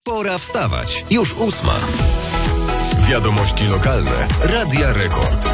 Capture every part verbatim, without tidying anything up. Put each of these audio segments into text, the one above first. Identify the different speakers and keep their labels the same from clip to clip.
Speaker 1: Pora wstawać. Już ósma. Wiadomości lokalne. Radia Rekord.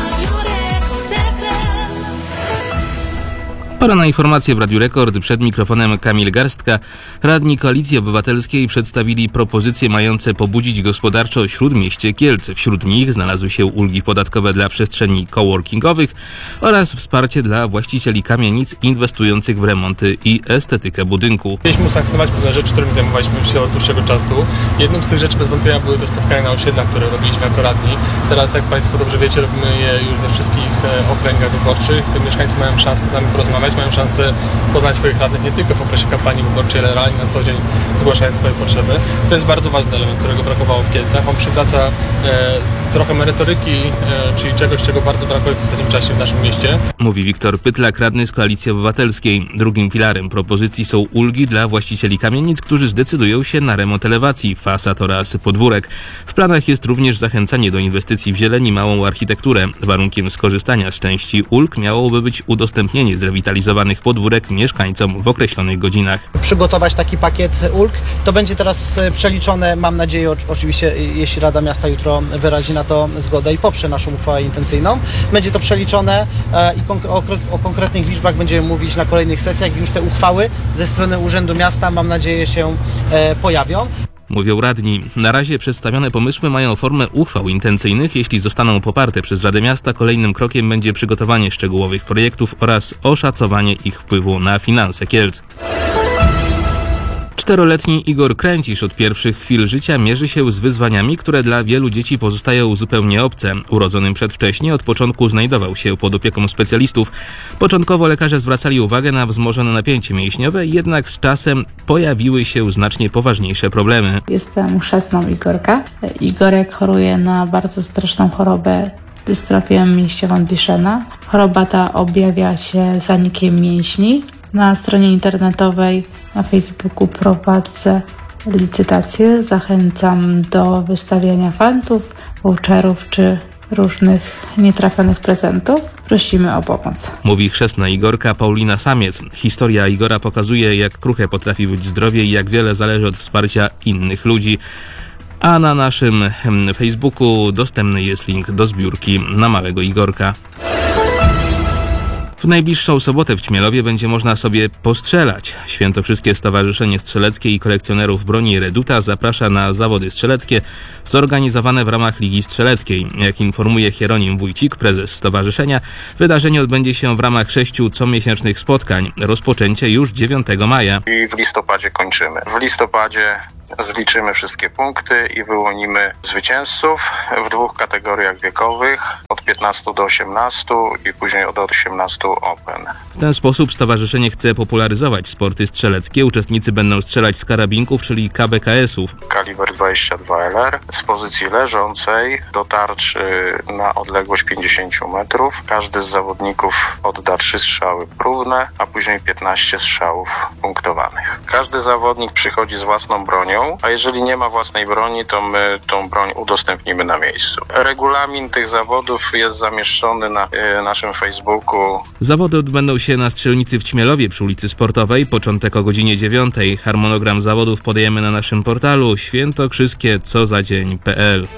Speaker 2: Pora na informacje w Radiu Rekord. Przed mikrofonem Kamil Garstka. Radni Koalicji Obywatelskiej przedstawili propozycje mające pobudzić gospodarczo Śródmieście Kielce. Wśród nich znalazły się ulgi podatkowe dla przestrzeni coworkingowych oraz wsparcie dla właścicieli kamienic inwestujących w remonty i estetykę budynku.
Speaker 3: Chcieliśmy usatysfakcjonować pewne rzeczy, którymi zajmowaliśmy się od dłuższego czasu. Jedną z tych rzeczy bez wątpienia były te spotkania na osiedlach, które robiliśmy jako radni. Teraz, jak Państwo dobrze wiecie, robimy je już we wszystkich okręgach wyborczych. Mieszkańcy mają szansę z nami porozmawiać, mają szansę poznać swoich radnych nie tylko w okresie kampanii wyborczej, ale realnie na co dzień zgłaszając swoje potrzeby. To jest bardzo ważny element, którego brakowało w Kielcach. On przywraca e, trochę merytoryki, e, czyli czegoś, czego bardzo brakuje w ostatnim czasie w naszym mieście.
Speaker 2: Mówi Wiktor Pytlak, radny z Koalicji Obywatelskiej. Drugim filarem propozycji są ulgi dla właścicieli kamienic, którzy zdecydują się na remont elewacji, fasad oraz podwórek. W planach jest również zachęcanie do inwestycji w zieleń i małą architekturę. Warunkiem skorzystania z części ulg miałoby być udostępnienie zrewitalizowanych podwórek mieszkańcom w określonych godzinach.
Speaker 4: Przygotować taki pakiet ulg. To będzie teraz przeliczone, mam nadzieję, oczywiście, jeśli Rada Miasta jutro wyrazi na to zgodę i poprze naszą uchwałę intencyjną. Będzie to przeliczone i o konkretnych liczbach będziemy mówić na kolejnych sesjach. Już te uchwały ze strony Urzędu Miasta, mam nadzieję, się pojawią.
Speaker 2: Mówią radni. Na razie przedstawione pomysły mają formę uchwał intencyjnych. Jeśli zostaną poparte przez Radę Miasta, kolejnym krokiem będzie przygotowanie szczegółowych projektów oraz oszacowanie ich wpływu na finanse Kielc. Czteroletni Igor Kręcisz od pierwszych chwil życia mierzy się z wyzwaniami, które dla wielu dzieci pozostają zupełnie obce. Urodzonym przedwcześnie od początku znajdował się pod opieką specjalistów. Początkowo lekarze zwracali uwagę na wzmożone napięcie mięśniowe, jednak z czasem pojawiły się znacznie poważniejsze problemy.
Speaker 5: Jestem chrzestną Igorka. Igorek choruje na bardzo straszną chorobę dystrofię mięśniową Duchenne. Choroba ta objawia się zanikiem mięśni. Na stronie internetowej, na Facebooku prowadzę licytację. Zachęcam do wystawiania fantów, voucherów czy różnych nietrafionych prezentów. Prosimy o pomoc.
Speaker 2: Mówi chrzestna Igorka Paulina Samiec. Historia Igora pokazuje, jak kruche potrafi być zdrowie i jak wiele zależy od wsparcia innych ludzi. A na naszym Facebooku dostępny jest link do zbiórki na małego Igorka. W najbliższą sobotę w Ćmielowie będzie można sobie postrzelać. Świętokrzyskie Stowarzyszenie Strzeleckie i Kolekcjonerów Broni Reduta zaprasza na zawody strzeleckie zorganizowane w ramach Ligi Strzeleckiej. Jak informuje Hieronim Wójcik, prezes stowarzyszenia, wydarzenie odbędzie się w ramach sześciu comiesięcznych spotkań. Rozpoczęcie już dziewiątego maja.
Speaker 6: I w listopadzie kończymy. W listopadzie zliczymy wszystkie punkty i wyłonimy zwycięzców w dwóch kategoriach wiekowych, od piętnastu do osiemnastu i później od osiemnastu Open.
Speaker 2: W ten sposób stowarzyszenie chce popularyzować sporty strzeleckie. Uczestnicy będą strzelać z karabinków, czyli K B K S-ów.
Speaker 6: Kaliber dwadzieścia dwa L R z pozycji leżącej do tarczy na odległość pięćdziesiąt metrów. Każdy z zawodników odda trzy strzały próbne, a później piętnaście strzałów punktowanych. Każdy zawodnik przychodzi z własną bronią, a jeżeli nie ma własnej broni, to my tą broń udostępnimy na miejscu. Regulamin tych zawodów jest zamieszczony na y, naszym Facebooku.
Speaker 2: Zawody odbędą się na strzelnicy w Ćmielowie przy ulicy Sportowej. Początek o godzinie dziewiątej. Harmonogram zawodów podajemy na naszym portalu świętokrzyskie co za dzień kropka p l.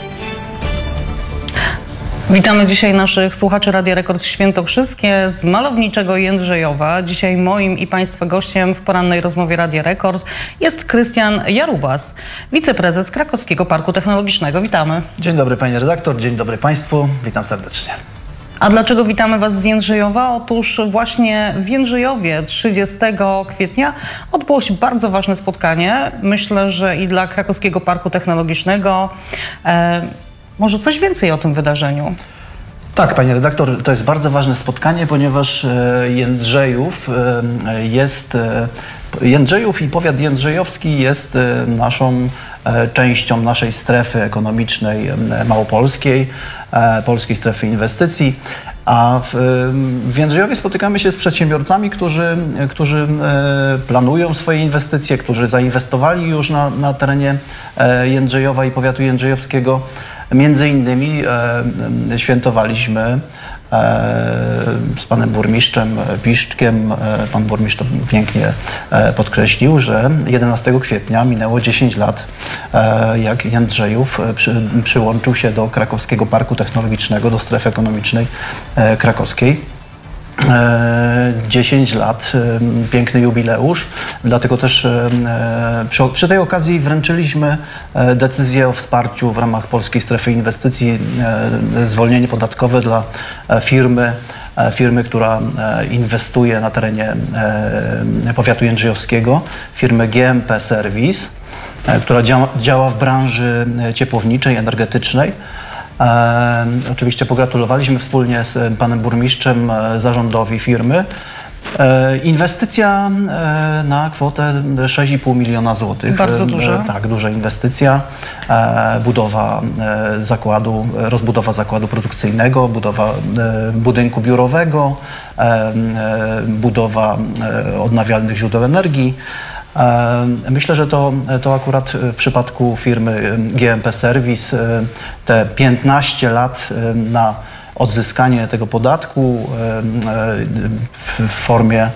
Speaker 7: Witamy dzisiaj naszych słuchaczy Radia Rekord Świętokrzyskie z malowniczego Jędrzejowa. Dzisiaj moim i Państwa gościem w porannej rozmowie Radia Rekord jest Krystian Jarubas, wiceprezes Krakowskiego Parku Technologicznego. Witamy.
Speaker 8: Dzień dobry Pani redaktor, dzień dobry Państwu, witam serdecznie.
Speaker 7: A dlaczego witamy Was z Jędrzejowa? Otóż właśnie w Jędrzejowie trzydziestego kwietnia odbyło się bardzo ważne spotkanie. Myślę, że i dla Krakowskiego Parku Technologicznego. E, Może coś więcej o tym wydarzeniu?
Speaker 8: Tak, Pani redaktor, to jest bardzo ważne spotkanie, ponieważ Jędrzejów jest, Jędrzejów i powiat jędrzejowski jest naszą częścią naszej strefy ekonomicznej małopolskiej, polskiej strefy inwestycji. A w, w Jędrzejowie spotykamy się z przedsiębiorcami, którzy, którzy planują swoje inwestycje, którzy zainwestowali już na, na terenie Jędrzejowa i powiatu jędrzejowskiego. Między innymi e, świętowaliśmy z panem burmistrzem Piszczkiem. Pan burmistrz to pięknie podkreślił, że jedenastego kwietnia minęło dziesięć lat, jak Jędrzejów przy, przyłączył się do Krakowskiego Parku Technologicznego, do strefy ekonomicznej krakowskiej. dziesięć lat, piękny jubileusz, dlatego też przy, przy tej okazji wręczyliśmy decyzję o wsparciu w ramach Polskiej Strefy Inwestycji, zwolnienie podatkowe dla firmy, firmy, która inwestuje na terenie powiatu jędrzejowskiego, firmy G M P Service, która działa, działa w branży ciepłowniczej, energetycznej. E, oczywiście pogratulowaliśmy wspólnie z panem burmistrzem e, zarządowi firmy. E, inwestycja e, na kwotę sześć i pół miliona złotych.
Speaker 7: Bardzo duża.
Speaker 8: E, tak, duża inwestycja. E, budowa e, zakładu, rozbudowa zakładu produkcyjnego, budowa e, budynku biurowego, e, e, budowa e, odnawialnych źródeł energii. Myślę, że to, to akurat w przypadku firmy G M P Service te piętnaście lat na odzyskanie tego podatku w formie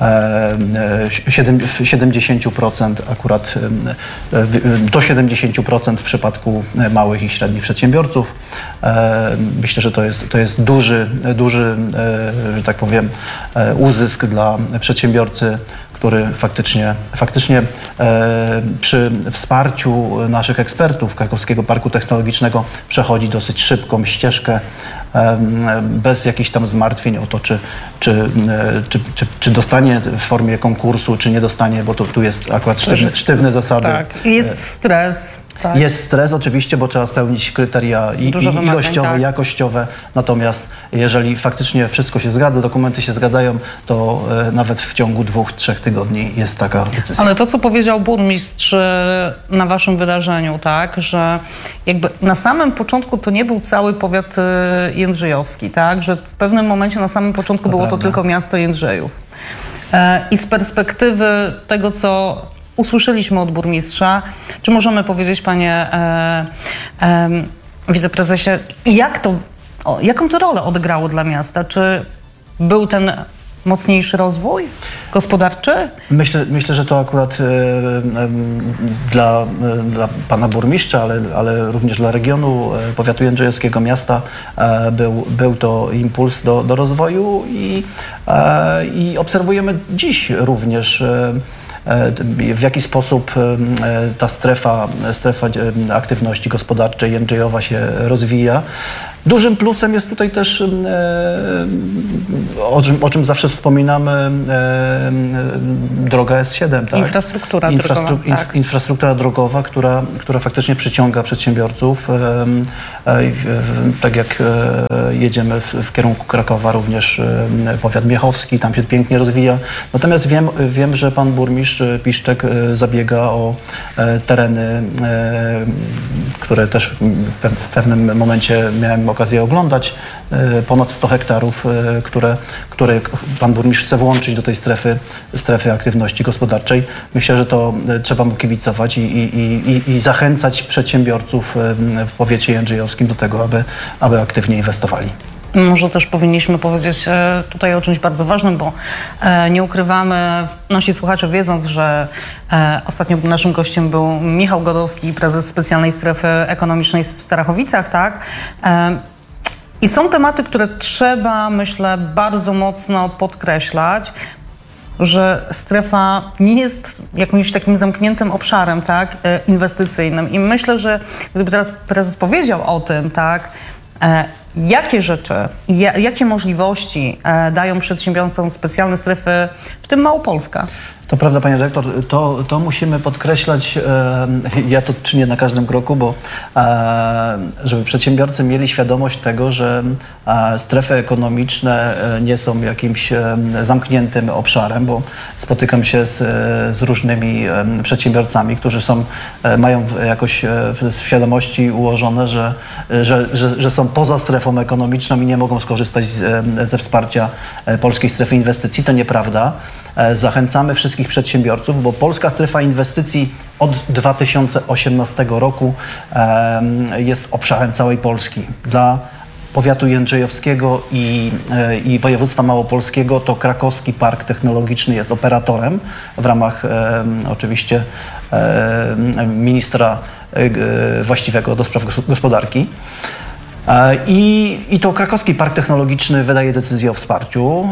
Speaker 8: siedemdziesiąt procent akurat do siedemdziesiąt procent w przypadku małych i średnich przedsiębiorców. Myślę, że to jest, to jest duży, duży, że tak powiem, uzysk dla przedsiębiorcy, który faktycznie, faktycznie e, przy wsparciu naszych ekspertów Krakowskiego Parku Technologicznego przechodzi dosyć szybką ścieżkę, e, bez jakichś tam zmartwień o to, czy, czy, e, czy, czy, czy dostanie w formie konkursu, czy nie dostanie, bo to, tu jest akurat sztywne, sztywne zasady.
Speaker 7: Tak, jest stres. Tak.
Speaker 8: Jest stres oczywiście, bo trzeba spełnić kryteria i, i ilościowe, tak, jakościowe, natomiast jeżeli faktycznie wszystko się zgadza, dokumenty się zgadzają, to e, nawet w ciągu dwóch, trzech tygodni jest taka decyzja.
Speaker 7: Ale to, co powiedział burmistrz na waszym wydarzeniu, tak, że jakby na samym początku to nie był cały powiat jędrzejowski, tak, że w pewnym momencie na samym początku to było prawda. To tylko miasto Jędrzejów. E, I z perspektywy tego, co usłyszeliśmy od burmistrza, czy możemy powiedzieć, panie e, e, wiceprezesie, jak to, o, jaką to rolę odegrało dla miasta? Czy był ten mocniejszy rozwój gospodarczy?
Speaker 8: Myślę, myślę że to akurat e, e, dla, e, dla pana burmistrza, ale, ale również dla regionu e, powiatu jędrzejowskiego, miasta e, był, był to impuls do, do rozwoju i, e, i obserwujemy dziś również e, w jaki sposób ta strefa, strefa aktywności gospodarczej Jędrzejowa się rozwija. Dużym plusem jest tutaj też, o czym, o czym zawsze wspominamy, droga S siedem. Tak?
Speaker 7: Infrastruktura
Speaker 8: Infrastru
Speaker 7: drogowa.
Speaker 8: inf
Speaker 7: tak.
Speaker 8: Infrastruktura drogowa, która, która faktycznie przyciąga przedsiębiorców. Tak jak jedziemy w, w kierunku Krakowa, również powiat miechowski, tam się pięknie rozwija. Natomiast wiem, wiem, że pan burmistrz Piszczek zabiega o tereny, które też w pewnym momencie miałem okazję oglądać, ponad sto hektarów, które, które pan burmistrz chce włączyć do tej strefy, strefy aktywności gospodarczej. Myślę, że to trzeba mu kibicować i, i, i, i zachęcać przedsiębiorców w powiecie jędrzejowskim do tego, aby, aby aktywnie inwestowali.
Speaker 7: Może też powinniśmy powiedzieć tutaj o czymś bardzo ważnym, bo nie ukrywamy, nasi słuchacze wiedząc, że ostatnio naszym gościem był Michał Godowski, prezes Specjalnej Strefy Ekonomicznej w Starachowicach, tak? I są tematy, które trzeba, myślę, bardzo mocno podkreślać, że strefa nie jest jakimś takim zamkniętym obszarem, tak, inwestycyjnym. I myślę, że gdyby teraz prezes powiedział o tym, tak, jakie rzeczy, jakie możliwości dają przedsiębiorcom specjalne strefy, w tym Małopolska?
Speaker 8: To prawda, panie dyrektor, to, to musimy podkreślać, ja to czynię na każdym kroku, bo żeby przedsiębiorcy mieli świadomość tego, że strefy ekonomiczne nie są jakimś zamkniętym obszarem, bo spotykam się z, z różnymi przedsiębiorcami, którzy są, mają jakoś w świadomości ułożone, że, że, że, że są poza strefą ekonomiczną i nie mogą skorzystać z, ze wsparcia Polskiej Strefy Inwestycji. To nieprawda. Zachęcamy wszystkich przedsiębiorców, bo Polska Strefa Inwestycji od dwa tysiące osiemnastego roku jest obszarem całej Polski. Dla powiatu jędrzejowskiego i, i województwa małopolskiego, to Krakowski Park Technologiczny jest operatorem w ramach e, oczywiście e, ministra e, właściwego do spraw gospodarki. E, i, I to Krakowski Park Technologiczny wydaje decyzję o wsparciu.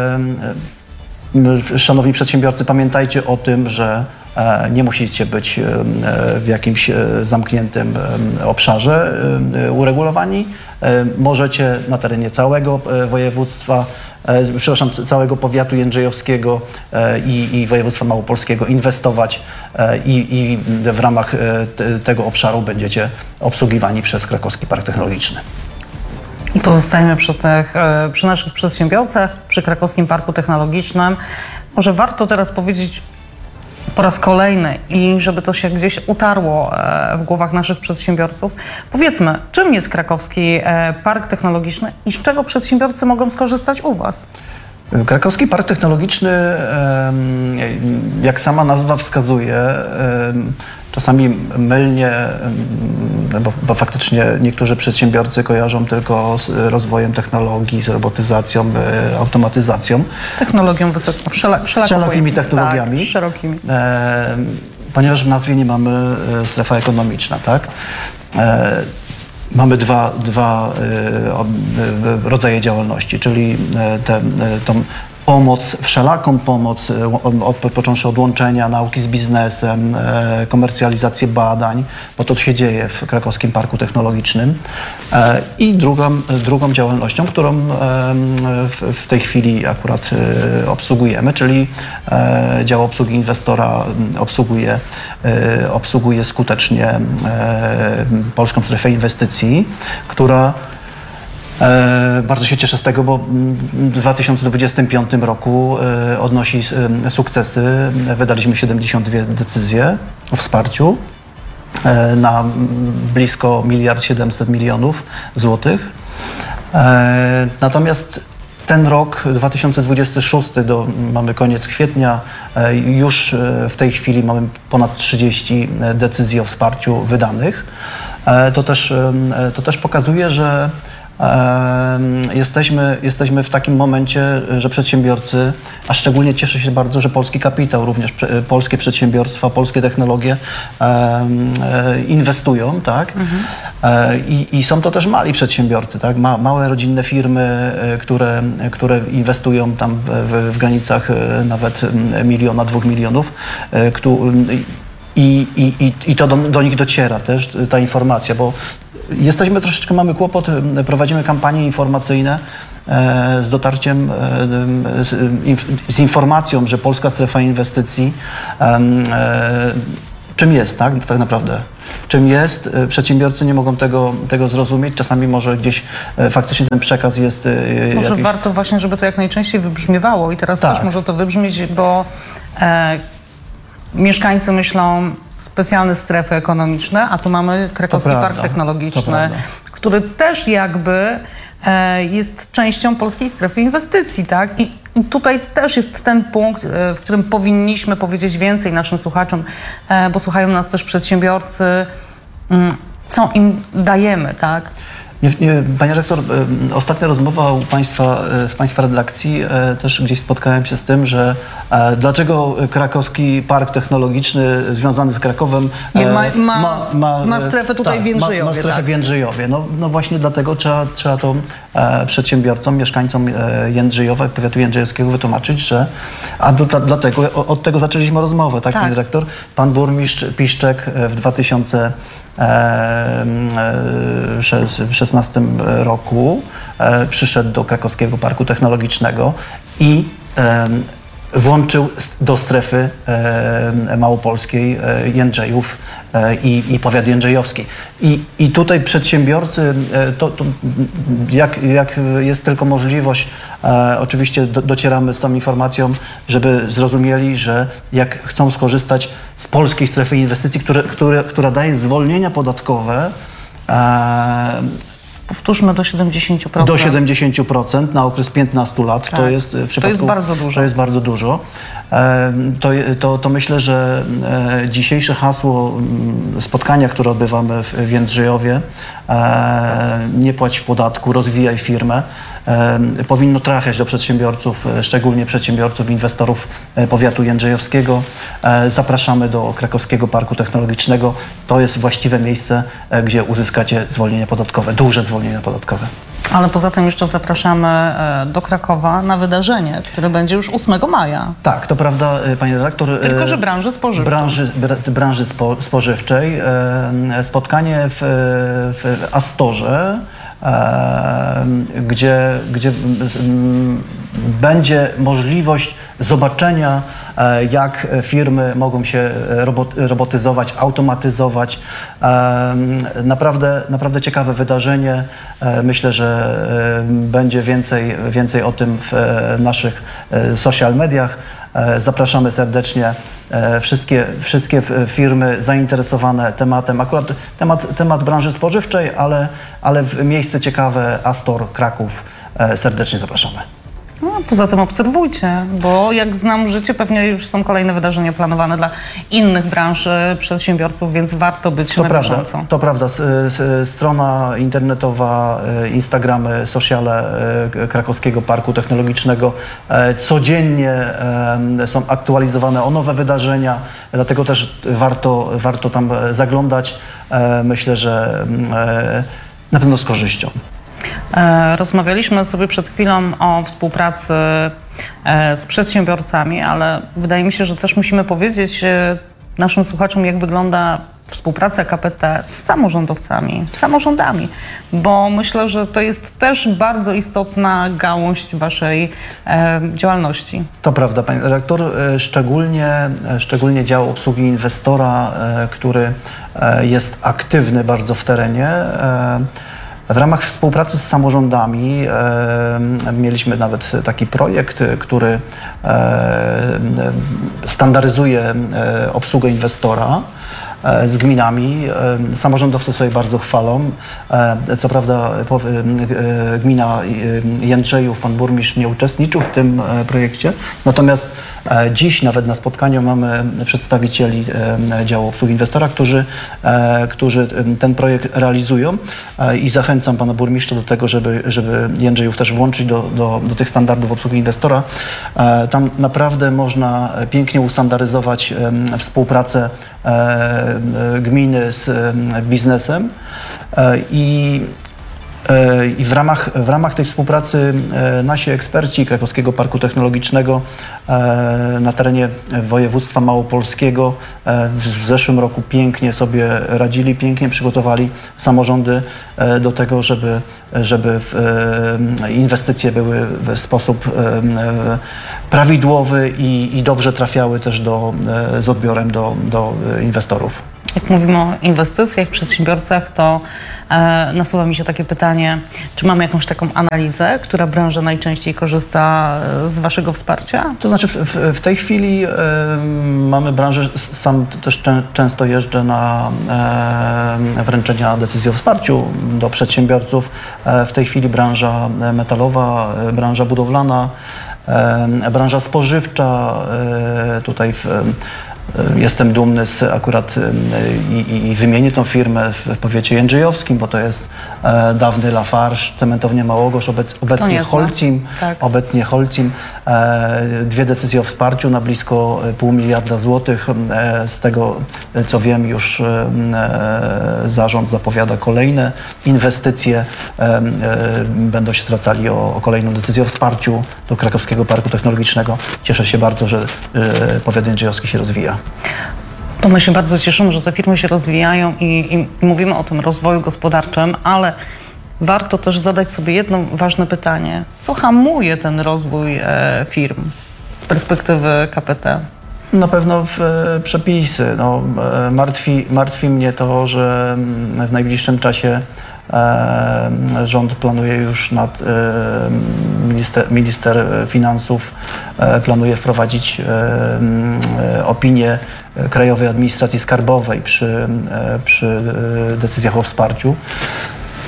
Speaker 8: E, szanowni przedsiębiorcy, pamiętajcie o tym, że nie musicie być w jakimś zamkniętym obszarze uregulowani. Możecie na terenie całego województwa, przepraszam, całego powiatu jędrzejowskiego i, i województwa małopolskiego inwestować i, i w ramach te, tego obszaru będziecie obsługiwani przez Krakowski Park Technologiczny.
Speaker 7: I pozostajemy przy, tych, przy naszych przedsiębiorcach, przy Krakowskim Parku Technologicznym. Może warto teraz powiedzieć po raz kolejny i żeby to się gdzieś utarło w głowach naszych przedsiębiorców. Powiedzmy, czym jest Krakowski Park Technologiczny i z czego przedsiębiorcy mogą skorzystać u Was?
Speaker 8: Krakowski Park Technologiczny, jak sama nazwa wskazuje, czasami mylnie, bo, bo faktycznie niektórzy przedsiębiorcy kojarzą tylko z rozwojem technologii, z robotyzacją, automatyzacją.
Speaker 7: Z technologią wysoką, wszela,
Speaker 8: z wszelakimi technologiami.
Speaker 7: Tak, szerokimi.
Speaker 8: E, ponieważ w nazwie nie mamy strefa ekonomiczna, tak? E, Mamy dwa, dwa y, rodzaje działalności, czyli tę pomoc, wszelaką pomoc, od, począwszy od łączenia nauki z biznesem, e, komercjalizację badań, bo to się dzieje w Krakowskim Parku Technologicznym. E, I drugą, drugą działalnością, którą e, w, w tej chwili akurat e, obsługujemy, czyli e, dział obsługi inwestora obsługuje, e, obsługuje skutecznie e, Polską Strefę Inwestycji, która E, bardzo się cieszę z tego, bo w dwa tysiące dwudziestym piątym roku e, odnosi e, sukcesy. Wydaliśmy siedemdziesiąt dwie decyzje o wsparciu e, na blisko miliard siedemset milionów złotych. E, natomiast ten rok, dwa tysiące dwudziesty szósty, do, mamy koniec kwietnia, e, już w tej chwili mamy ponad trzydzieści decyzji o wsparciu wydanych. E, to też, e, to też pokazuje, że Jesteśmy, jesteśmy w takim momencie, że przedsiębiorcy, a szczególnie cieszę się bardzo, że polski kapitał, również polskie przedsiębiorstwa, polskie technologie inwestują, tak? Mhm. I, I są to też mali przedsiębiorcy, tak? Ma, małe rodzinne firmy, które, które inwestują tam w, w granicach nawet miliona, dwóch milionów. I, i, i to do, do nich dociera też ta informacja, bo jesteśmy troszeczkę, mamy kłopot, prowadzimy kampanie informacyjne e, z dotarciem, e, z, inf, z informacją, że Polska Strefa Inwestycji e, e, czym jest, tak, tak naprawdę. Czym jest, przedsiębiorcy nie mogą tego, tego zrozumieć, czasami może gdzieś e, faktycznie ten przekaz jest e,
Speaker 7: Może
Speaker 8: jakiś...
Speaker 7: warto właśnie, żeby to jak najczęściej wybrzmiewało i teraz
Speaker 8: tak.
Speaker 7: też może to wybrzmieć, bo e, mieszkańcy myślą specjalne strefy ekonomiczne, a tu mamy Krakowski
Speaker 8: prawda,
Speaker 7: Park Technologiczny, który też jakby e, jest częścią polskiej strefy inwestycji, tak? I tutaj też jest ten punkt, e, w którym powinniśmy powiedzieć więcej naszym słuchaczom, e, bo słuchają nas też przedsiębiorcy, m, co im dajemy, tak?
Speaker 8: Nie, nie, panie rektor, ostatnia rozmowa u państwa, w Państwa redakcji, też gdzieś spotkałem się z tym, że dlaczego Krakowski Park Technologiczny związany z Krakowem
Speaker 7: Nie, ma, ma, ma, ma, ma strefę tutaj
Speaker 8: tak,
Speaker 7: w Jędrzejowie.
Speaker 8: Ma, ma strefę
Speaker 7: tak.
Speaker 8: w Jędrzejowie. No, no właśnie dlatego trzeba, trzeba to e, przedsiębiorcom, mieszkańcom Jędrzejowa, powiatu jędrzejowskiego wytłumaczyć, że a do, ta, dlatego o, od tego zaczęliśmy rozmowę, tak, tak, panie dyrektor? Pan burmistrz Piszczek w dwa tysiące szesnastym roku e, przyszedł do Krakowskiego Parku Technologicznego i e, włączył do strefy e, małopolskiej e, Jędrzejów e, i, i powiat jędrzejowski. I, i tutaj przedsiębiorcy, e, to, to jak, jak jest tylko możliwość, e, oczywiście do, docieramy z tą informacją, żeby zrozumieli, że jak chcą skorzystać z polskiej strefy inwestycji, które, które, która daje zwolnienia podatkowe, e,
Speaker 7: powtórzmy, do siedemdziesięciu procent.
Speaker 8: Do siedemdziesięciu procent na okres piętnastu lat.
Speaker 7: Tak.
Speaker 8: To jest w przypadku,
Speaker 7: to jest bardzo dużo.
Speaker 8: To jest bardzo dużo. To, to, to myślę, że dzisiejsze hasło spotkania, które odbywamy w Jędrzejowie, nie płać podatku, rozwijaj firmę, powinno trafiać do przedsiębiorców, szczególnie przedsiębiorców, inwestorów powiatu jędrzejowskiego. Zapraszamy do Krakowskiego Parku Technologicznego. To jest właściwe miejsce, gdzie uzyskacie zwolnienia podatkowe, duże zwolnienia podatkowe.
Speaker 7: Ale poza tym jeszcze zapraszamy do Krakowa na wydarzenie, które będzie już ósmego maja.
Speaker 8: Tak, to prawda, pani redaktor.
Speaker 7: Tylko że branży spożywczej.
Speaker 8: Branży, branży spo, spożywczej. Spotkanie w, w Astorze, gdzie, gdzie będzie możliwość zobaczenia, jak firmy mogą się robotyzować, automatyzować. Naprawdę, naprawdę ciekawe wydarzenie. Myślę, że będzie więcej, więcej o tym w naszych social mediach. Zapraszamy serdecznie wszystkie, wszystkie firmy zainteresowane tematem, akurat temat, temat branży spożywczej, ale, ale w miejsce ciekawe, Astor, Kraków. Serdecznie zapraszamy.
Speaker 7: No, poza tym obserwujcie, bo jak znam życie, pewnie już są kolejne wydarzenia planowane dla innych branż, przedsiębiorców, więc warto być
Speaker 8: to
Speaker 7: na
Speaker 8: prawda,
Speaker 7: bieżąco.
Speaker 8: To prawda. S, s, strona internetowa, Instagramy, sociale Krakowskiego Parku Technologicznego codziennie są aktualizowane o nowe wydarzenia, dlatego też warto, warto tam zaglądać. Myślę, że na pewno z korzyścią.
Speaker 7: Rozmawialiśmy sobie przed chwilą o współpracy z przedsiębiorcami, ale wydaje mi się, że też musimy powiedzieć naszym słuchaczom, jak wygląda współpraca K P T z samorządowcami, z samorządami, bo myślę, że to jest też bardzo istotna gałąź waszej e, działalności.
Speaker 8: To prawda, pani redaktor, szczególnie, szczególnie dział obsługi inwestora, e, który e, jest aktywny bardzo w terenie. E, W ramach współpracy z samorządami e, mieliśmy nawet taki projekt, który e, standaryzuje e, obsługę inwestora z gminami. Samorządowcy sobie bardzo chwalą. Co prawda gmina Jędrzejów, pan burmistrz nie uczestniczył w tym projekcie, natomiast dziś nawet na spotkaniu mamy przedstawicieli działu obsługi inwestora, którzy, którzy ten projekt realizują i zachęcam pana burmistrza do tego, żeby, żeby Jędrzejów też włączyć do, do, do tych standardów obsługi inwestora. Tam naprawdę można pięknie ustandaryzować współpracę gminy z biznesem i, i w ramach, w ramach tej współpracy nasi eksperci Krakowskiego Parku Technologicznego na terenie województwa małopolskiego w zeszłym roku pięknie sobie radzili, pięknie przygotowali samorządy do tego, żeby, żeby inwestycje były w sposób prawidłowy i, i dobrze trafiały też do, z odbiorem do, do inwestorów.
Speaker 7: Jak mówimy o inwestycjach, przedsiębiorcach, to e, nasuwa mi się takie pytanie, czy mamy jakąś taką analizę, która branża najczęściej korzysta z waszego wsparcia?
Speaker 8: To znaczy w, w, w tej chwili e, mamy branżę, sam też czę, często jeżdżę na e, wręczenia decyzji o wsparciu do przedsiębiorców. E, w tej chwili branża metalowa, e, branża budowlana, e, branża spożywcza, e, tutaj w Jestem dumny z akurat i, i wymienię tą firmę w powiecie jędrzejowskim, bo to jest e, dawny Lafarge, cementownia Małogoszcz, obec, obecnie Holcim, tak. obecnie Holcim. E, dwie decyzje o wsparciu na blisko pół miliarda złotych. E, z tego, co wiem, już e, zarząd zapowiada kolejne inwestycje. E, e, będą się zwracali o, o kolejną decyzję o wsparciu do Krakowskiego Parku Technologicznego. Cieszę się bardzo, że e, powiat jędrzejowski się rozwija.
Speaker 7: To my się bardzo cieszymy, że te firmy się rozwijają i, i mówimy o tym rozwoju gospodarczym, ale warto też zadać sobie jedno ważne pytanie. Co hamuje ten rozwój e, firm z perspektywy K P T?
Speaker 8: Na pewno w, e, przepisy. No, e, martwi, martwi mnie to, że w najbliższym czasie e, rząd planuje już nad, e, minister, minister finansów e, planuje wprowadzić e, e, opinię Krajowej Administracji Skarbowej przy, e, przy decyzjach o wsparciu.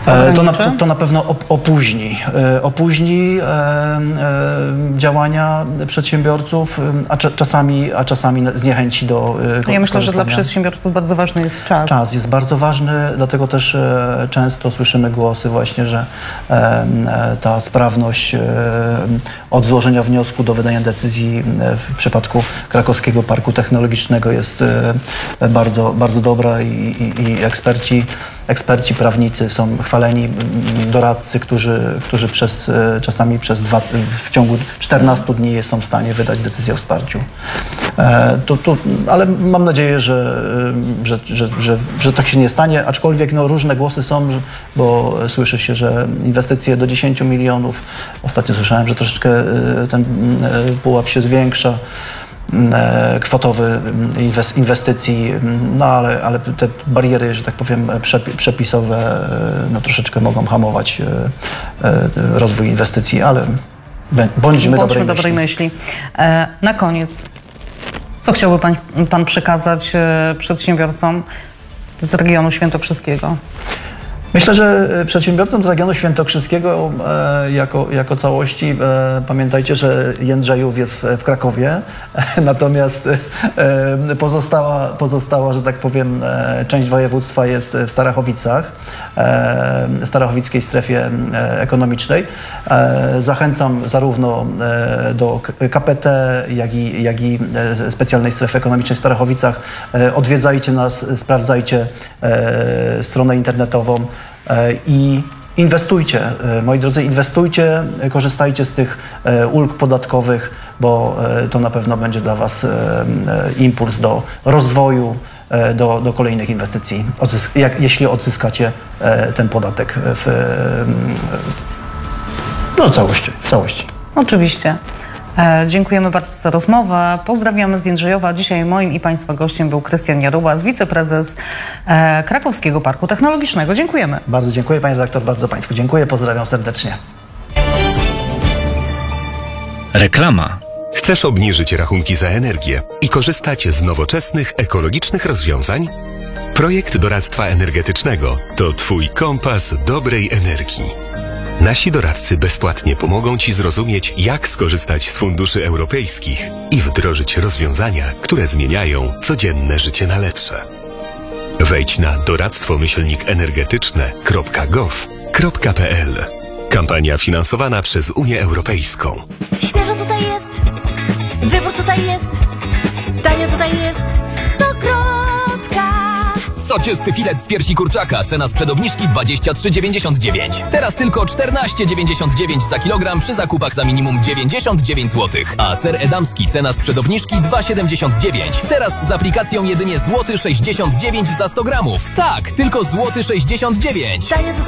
Speaker 8: E, To na, to, to na pewno op, opóźni, e, opóźni e, e, działania przedsiębiorców, a cza, czasami, a czasami zniechęci do e,
Speaker 7: Ja myślę, że dla
Speaker 8: korzystania.
Speaker 7: przedsiębiorców bardzo ważny jest czas.
Speaker 8: Czas jest bardzo ważny, dlatego też e, często słyszymy głosy właśnie, że e, e, ta sprawność e, od złożenia wniosku do wydania decyzji e, w przypadku Krakowskiego Parku Technologicznego jest e, bardzo, bardzo dobra i, i, i eksperci Eksperci prawnicy są chwaleni, doradcy, którzy, którzy przez, czasami przez dwa, w ciągu czternastu dni są w stanie wydać decyzję o wsparciu. E, to, to, ale mam nadzieję, że, że, że, że, że tak się nie stanie, aczkolwiek no, różne głosy są, bo słyszy się, że inwestycje do dziesięciu milionów, ostatnio słyszałem, że troszeczkę ten pułap się zwiększa, kwotowy inwestycji, no ale, ale te bariery, że tak powiem, przepisowe no, troszeczkę mogą hamować rozwój inwestycji, ale bądźmy,
Speaker 7: Bądźmy
Speaker 8: dobrej,
Speaker 7: dobrej myśli.
Speaker 8: myśli.
Speaker 7: Na koniec, co chciałby pan, pan przekazać przedsiębiorcom z regionu świętokrzyskiego?
Speaker 8: Myślę, że przedsiębiorcom z regionu świętokrzyskiego e, jako, jako całości e, pamiętajcie, że Jędrzejów jest w, w Krakowie, e, natomiast e, pozostała, pozostała, że tak powiem, e, część województwa jest w Starachowicach, e, Starachowickiej strefie e, ekonomicznej. E, zachęcam zarówno e, do K P T, jak i, jak i e, specjalnej strefy ekonomicznej w Starachowicach. E, odwiedzajcie nas, sprawdzajcie e, stronę internetową. I inwestujcie, moi drodzy, inwestujcie, korzystajcie z tych ulg podatkowych, bo to na pewno będzie dla Was impuls do rozwoju, do, do kolejnych inwestycji, jak, jeśli odzyskacie ten podatek w, no, całości, w całości.
Speaker 7: Oczywiście. E, dziękujemy bardzo za rozmowę. Pozdrawiamy z Jędrzejowa. Dzisiaj moim i Państwa gościem był Krystian Jarubas, wiceprezes e, Krakowskiego Parku Technologicznego. Dziękujemy.
Speaker 8: Bardzo dziękuję, Panie redaktor, bardzo Państwu dziękuję. Pozdrawiam serdecznie.
Speaker 1: Reklama. Chcesz obniżyć rachunki za energię i korzystać z nowoczesnych, ekologicznych rozwiązań? Projekt doradztwa energetycznego to Twój kompas dobrej energii. Nasi doradcy bezpłatnie pomogą Ci zrozumieć, jak skorzystać z funduszy europejskich i wdrożyć rozwiązania, które zmieniają codzienne życie na lepsze. Wejdź na doradztwo myślnik energetyczne kropka gov kropka pl. Kampania finansowana przez Unię Europejską.
Speaker 9: Świeżo tutaj jest, wybór tutaj jest, tanio tutaj jest, stokrotka.
Speaker 10: Soczysty filet z piersi kurczaka, cena sprzed obniżki dwadzieścia trzy dziewięćdziesiąt dziewięć. Teraz tylko czternaście dziewięćdziesiąt dziewięć za kilogram przy zakupach za minimum dziewięćdziesiąt dziewięć złotych. A ser edamski, cena sprzed obniżki dwa siedemdziesiąt dziewięć. Teraz z aplikacją jedynie złoty sześćdziesiąt dziewięć za sto gramów. Tak, tylko złoty sześćdziesiąt dziewięć.
Speaker 9: Tanio tutaj